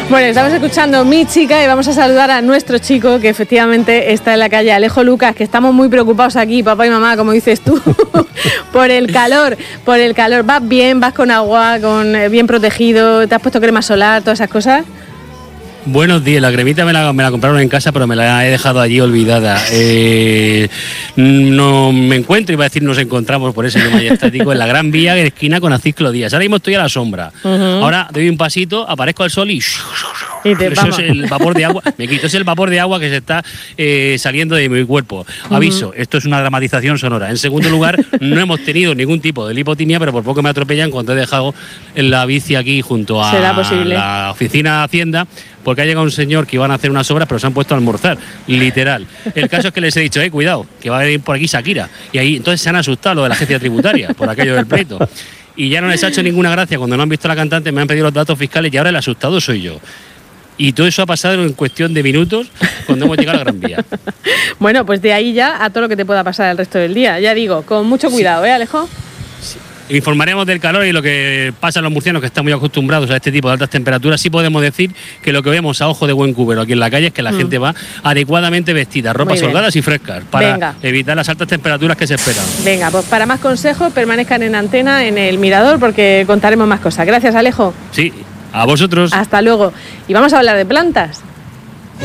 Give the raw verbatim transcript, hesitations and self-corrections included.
Bueno, estamos escuchando Mi Chica y vamos a saludar a nuestro chico que efectivamente está en la calle, Alejo Lucas, que estamos muy preocupados aquí, papá y mamá, como dices tú, por el calor, por el calor. ¿Vas bien? ¿Vas con agua, con eh, bien protegido? ¿Te has puesto crema solar, todas esas cosas? Buenos días, la cremita me la, me la compraron en casa, pero me la he dejado allí olvidada. Eh, no me encuentro, iba a decir nos encontramos por ese idioma estático, en la Gran Vía, en esquina con Acisclo Díaz. Ahora mismo estoy a la sombra. Uh-huh. Ahora doy un pasito, aparezco al sol y... y te, eso es el vapor de agua. Me quito, es el vapor de agua que se está eh, saliendo de mi cuerpo. Uh-huh. Aviso, esto es una dramatización sonora. En segundo lugar, no hemos tenido ningún tipo de lipotimia, pero por poco me atropellan cuando he dejado la bici aquí junto a la oficina de Hacienda, porque ha llegado un señor que iban a hacer unas obras, pero se han puesto a almorzar, literal. El caso es que les he dicho, eh, cuidado, que va a venir por aquí Shakira. Y ahí entonces se han asustado lo de la agencia tributaria, por aquello del pleito. Y ya no les ha hecho ninguna gracia cuando no han visto a la cantante, me han pedido los datos fiscales y ahora el asustado soy yo. Y todo eso ha pasado en cuestión de minutos cuando hemos llegado a la Gran Vía. Bueno, pues de ahí ya a todo lo que te pueda pasar el resto del día. Ya digo, con mucho cuidado, ¿eh, Alejo? Sí. Informaremos del calor y lo que pasa en los murcianos, que están muy acostumbrados a este tipo de altas temperaturas. Sí podemos decir que lo que vemos a ojo de buen cubero aquí en la calle es que la mm. gente va adecuadamente vestida, ropas holgadas y frescas, para Venga. evitar las altas temperaturas que se esperan. Venga, pues para más consejos permanezcan en antena en el Mirador, porque contaremos más cosas. Gracias, Alejo. Sí, a vosotros. Hasta luego. Y vamos a hablar de plantas.